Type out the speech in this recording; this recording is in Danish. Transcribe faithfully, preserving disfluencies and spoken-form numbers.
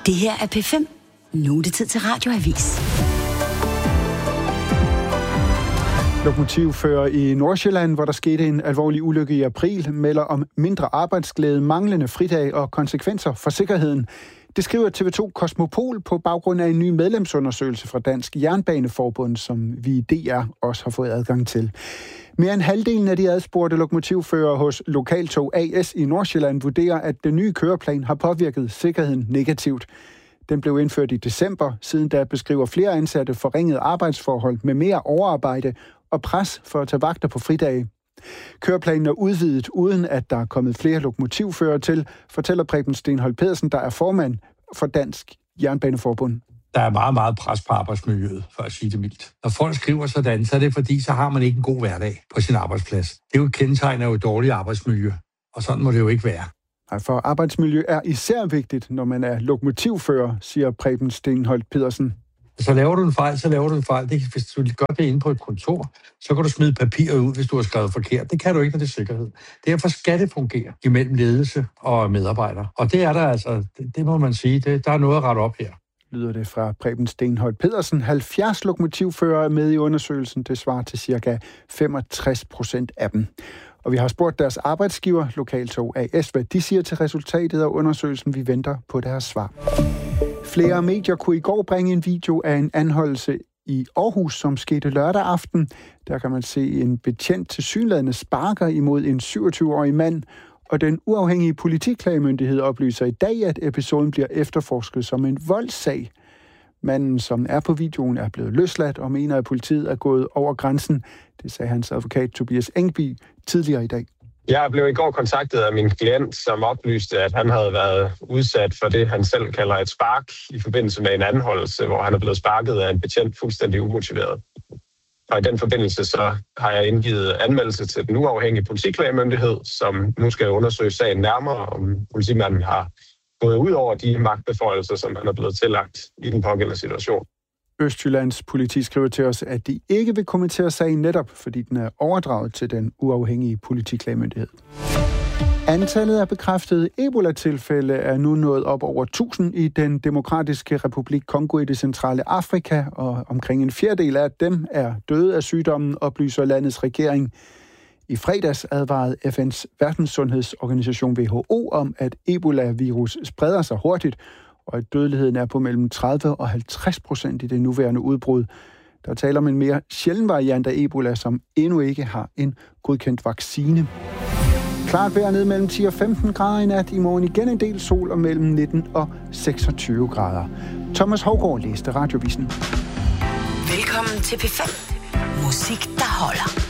Det her er P fem. Nu er det tid til Radioavis. Lokomotivfører i Nordsjælland, hvor der skete en alvorlig ulykke i april, melder om mindre arbejdsglæde, manglende fridag og konsekvenser for sikkerheden. Det skriver T V to Kosmopol på baggrund af en ny medlemsundersøgelse fra Dansk Jernbaneforbund, som vi i D R også har fået adgang til. Mere end halvdelen af de adspurgte lokomotivførere hos Lokaltog A S i Nordsjælland vurderer, at den nye køreplan har påvirket sikkerheden negativt. Den blev indført i december, siden der beskriver flere ansatte forringede arbejdsforhold med mere overarbejde og pres for at tage vagter på fridage. Køreplanen er udvidet, uden at der er kommet flere lokomotivførere til, fortæller Preben Stenholt Pedersen, der er formand for Dansk Jernbaneforbund. Der er meget, meget pres på arbejdsmiljøet, for at sige det mildt. Når folk skriver sådan, så er det fordi, så har man ikke en god hverdag på sin arbejdsplads. Det er jo et kendetegn af jo et dårligt arbejdsmiljø, og sådan må det jo ikke være. Nej, for arbejdsmiljø er især vigtigt, når man er lokomotivfører, siger Preben Stenholt Pedersen. Så laver du en fejl, så laver du en fejl. Det, hvis du gør det inde på et kontor, så kan du smide papiret ud, hvis du har skrevet forkert. Det kan du ikke, når det er sikkerhed. Derfor skal det fungere imellem ledelse og medarbejdere. Og det er der altså, det, det må man sige, det, der er noget at rette op her. Lyder det fra Preben Stenholt Pedersen. halvfjerds lokomotivførere er med i undersøgelsen. Det svarer til cirka femogtres procent af dem. Og vi har spurgt deres arbejdsgiver, Lokaltog A S, hvad de siger til resultatet af undersøgelsen. Vi venter på deres svar. Flere medier kunne i går bringe en video af en anholdelse i Aarhus, som skete lørdag aften. Der kan man se en betjent tilsyneladende sparker imod en syvogtyve-årig mand, og den uafhængige politiklagemyndighed oplyser i dag, at episoden bliver efterforsket som en voldssag. Manden, som er på videoen, er blevet løsladt og mener, at politiet er gået over grænsen. Det sagde hans advokat Tobias Engby tidligere i dag. Jeg blev i går kontaktet af min klient, som oplyste, at han havde været udsat for det, han selv kalder et spark i forbindelse med en anholdelse, hvor han er blevet sparket af en betjent fuldstændig umotiveret. Og i den forbindelse så har jeg indgivet anmeldelse til den uafhængige politiklagemyndighed, som nu skal undersøge sagen nærmere, om politimanden har gået ud over de magtbeføjelser, som han er blevet tillagt i den pågældende situation. Østjyllands politi skriver til os, at de ikke vil kommentere sagen netop, fordi den er overdraget til den uafhængige politiklagemyndighed. Antallet af bekræftede Ebola-tilfælde er nu nået op over tusind i den demokratiske republik Kongo i det centrale Afrika, og omkring en fjerdedel af dem er døde af sygdommen, oplyser landets regering. I fredags advarede F N's verdenssundhedsorganisation W H O om, at Ebola-virus spreder sig hurtigt, og at dødeligheden er på mellem tredive og halvtreds procent i det nuværende udbrud. Der taler om en mere sjælden variant af Ebola, som endnu ikke har en godkendt vaccine. Klart vejr ned mellem ti og femten grader i nat. I morgen igen en del sol og mellem nitten og seksogtyve grader. Thomas Hougaard læste Radiovisen. Velkommen til P fem. Musik, der holder.